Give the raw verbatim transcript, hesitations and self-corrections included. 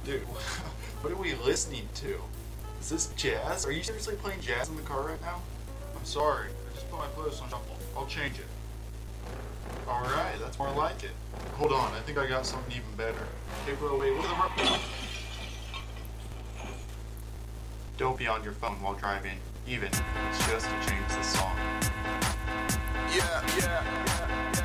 Dude, what are we listening to? Is this jazz? Are you seriously playing jazz in the car right now? I'm sorry. I just put my playlist on shuffle. I'll change it. Alright, that's more like it. Hold on, I think I got something even better. Hey bro, wait, what the ro- Don't be on your phone while driving, even. It's just to change the song. Yeah, yeah, yeah.